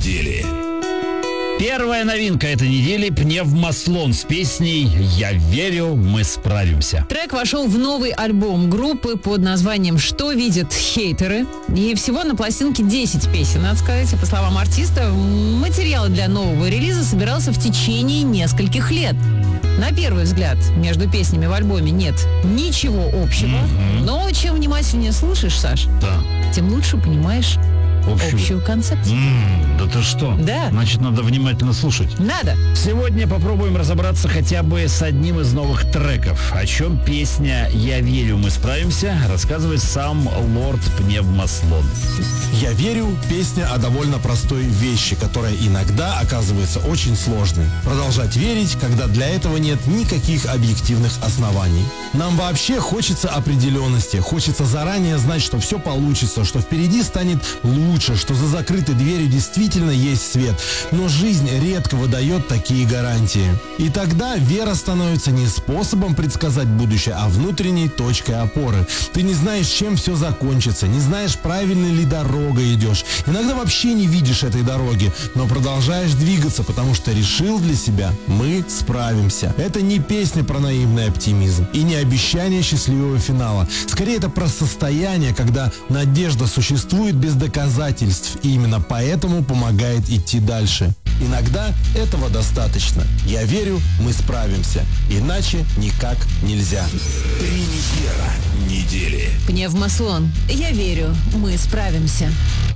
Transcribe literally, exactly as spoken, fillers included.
недели. Первая новинка этой недели — Пневмослон с песней «Я верю, мы справимся». Трек вошел в новый альбом группы под названием «Что видят хейтеры». И всего на пластинке десять песен, надо сказать. И по словам артиста, материал для нового релиза собирался в течение нескольких лет. На первый взгляд, между песнями в альбоме нет ничего общего. Мгм. Но чем внимательнее слушаешь, Саш, Да. тем лучше понимаешь Общую. общую концепцию. М, да ты что? Да. Значит, надо внимательно слушать. Надо. Сегодня попробуем разобраться хотя бы с одним из новых треков. О чем песня «Я верю, мы справимся» рассказывает сам лорд Пневмослон. «Я верю» — песня о довольно простой вещи, которая иногда оказывается очень сложной. Продолжать верить, когда для этого нет никаких объективных оснований. Нам вообще хочется определенности, хочется заранее знать, что все получится, что впереди станет лучше, что за закрытой дверью действительно есть свет. Но жизнь редко выдает такие гарантии. И тогда вера становится не способом предсказать будущее, а внутренней точкой опоры. Ты не знаешь, чем все закончится, не знаешь, правильной ли дорогой идешь. Иногда вообще не видишь этой дороги, но продолжаешь двигаться, потому что решил для себя: мы справимся. Это не песня про наивный оптимизм и не обещание счастливого финала. Скорее, это про состояние, когда надежда существует без доказательств, и именно поэтому помогает идти дальше. Иногда этого достаточно. Я верю, мы справимся. Иначе никак нельзя. Премьера недели. Пневмослон. Я верю, мы справимся.